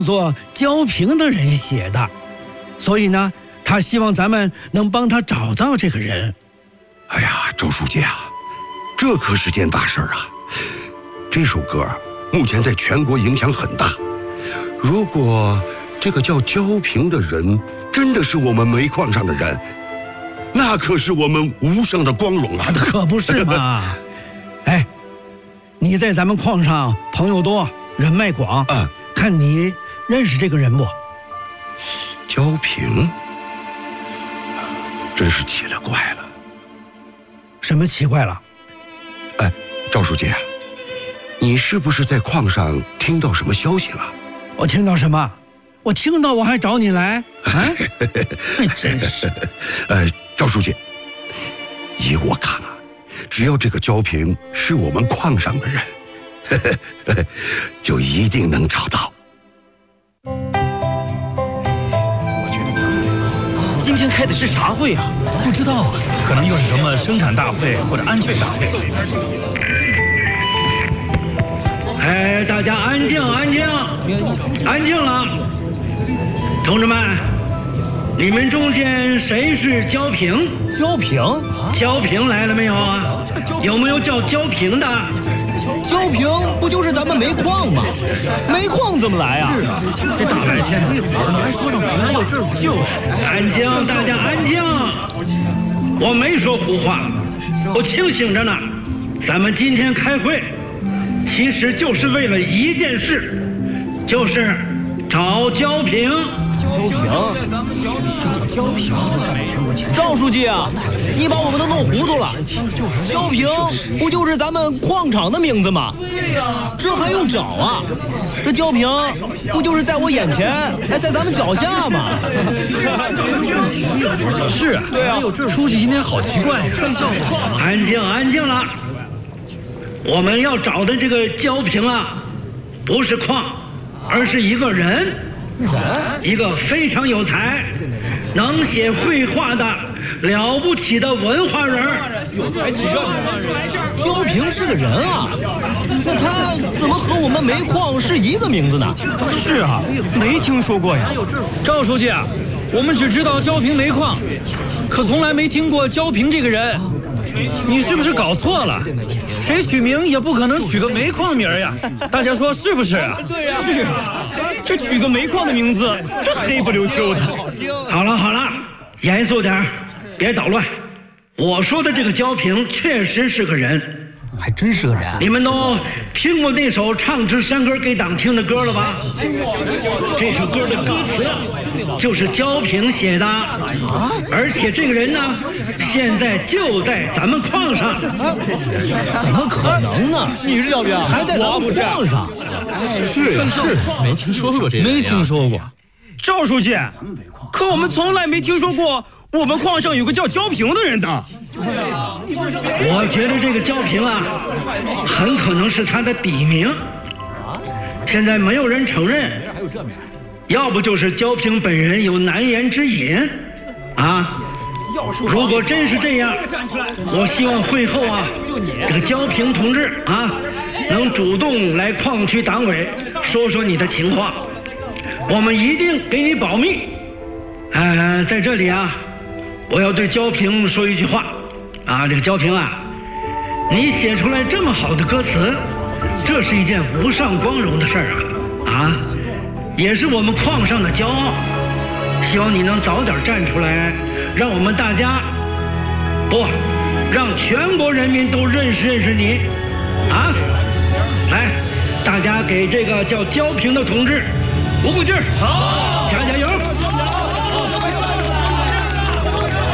做焦平的人写的，所以呢，他希望咱们能帮他找到这个人。 哎呀，周书记啊，这可是件大事儿啊！这首歌目前在全国影响很大，如果这个叫焦平的人真的是我们煤矿上的人，那可是我们无上的光荣啊！ 可不是嘛！哎，你在咱们矿上朋友多，人脉广，看你认识这个人不？ 焦平，真是奇了怪了。 什么奇怪了？ 哎，赵书记，你是不是在矿上听到什么消息了？ 我听到什么？我听到我还找你来？啊？真是。 赵书记，依我看啊，只要这个焦平是我们矿上的人，就一定能找到。 今天开的是啥会啊？ 不知道，可能又是什么生产大会或者安全大会。 哎，大家安静，安静，安静了！同志们，你们中间谁是焦平？ 焦平？ 焦平来了没有啊？有没有叫焦平的？ 焦平不就是咱们煤矿吗？煤矿怎么来啊？ 是啊，这大白天一会儿怎么还说上平安？这就是。 安静，大家安静！我没说胡话，我清醒着呢。咱们今天开会，其实就是为了一件事，就是找焦平。 焦平，赵书记啊，你把我们都弄糊涂了。焦平不就是咱们矿场的名字吗？对呀，这还用找啊？这焦平不就是在我眼前，还在咱们脚下吗？ 是啊，对啊。书记今天好奇怪呀，说笑话。 安静，安静了。我们要找的这个焦平啊，不是矿，而是一个人。一个非常有才、能写绘画的了不起的文化人。 有才起这焦平是个人啊，那他怎么和我们煤矿是一个名字呢？ 是啊，没听说过呀。赵书记啊，我们只知道焦平煤矿，可从来没听过焦平这个人。你是不是搞错了？谁取名也不可能取个煤矿名呀，大家说是不是啊？ 对呀，是啊，这取个煤矿的名字，这黑不溜秋的。 好了好了，严肃点，别捣乱。我说的这个焦平确实是个人， 还真是个人。 你们都听过那首唱支山歌给党听的歌了吧？这首歌的歌词就是焦平写的，而且这个人呢，现在就在咱们矿上。 怎么可能呢？你是焦平，还在咱们矿上？ 是，没听说过这个，没听说过。 赵书记，可我们从来没听说过我们矿上有个叫焦平的人呢。 我觉得这个焦平啊，很可能是他的笔名，现在没有人承认。要不就是焦平本人有难言之隐，啊！如果真是这样，我希望会后啊，这个焦平同志啊，能主动来矿区党委说说你的情况，我们一定给你保密。在这里啊，我要对焦平说一句话，啊，这个焦平啊，你写出来这么好的歌词，这是一件无上光荣的事儿啊！也是我们矿上的骄傲，希望你能早点站出来，让我们大家，不，让全国人民都认识你，啊！来，大家给这个叫焦平的同志鼓鼓劲儿，好，加油！